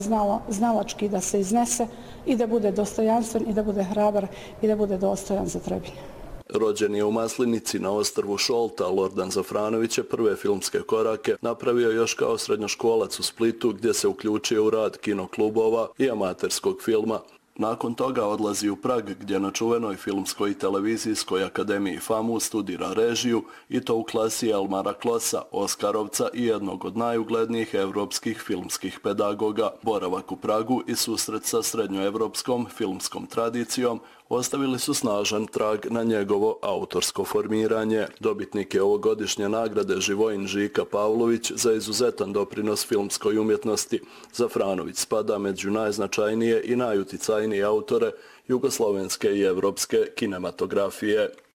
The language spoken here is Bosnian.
znalački da se iznese i da bude dostojanstven i da bude hrabar i da bude dostojan za Trebinje. Rođen je u Maslinici na ostrvu Šolta, Lordan Zafranović je prve filmske korake napravio još kao srednjoškolac u Splitu, gdje se uključio u rad kinoklubova i amaterskog filma. Nakon toga odlazi u Prag, gdje na čuvenoj filmskoj i televizijskoj akademiji FAMU studira režiju i to u klasi Elmara Klosa, Oskarovca i jednog od najuglednijih evropskih filmskih pedagoga. Boravak u Pragu i susret sa srednjoevropskom filmskom tradicijom ostavili su snažan trag na njegovo autorsko formiranje. Dobitnik je ovogodišnje nagrade Živojin Žika Pavlović za izuzetan doprinos filmskoj umjetnosti. Zafranović spada među najznačajnije i najuticajnije autore jugoslovenske i evropske kinematografije.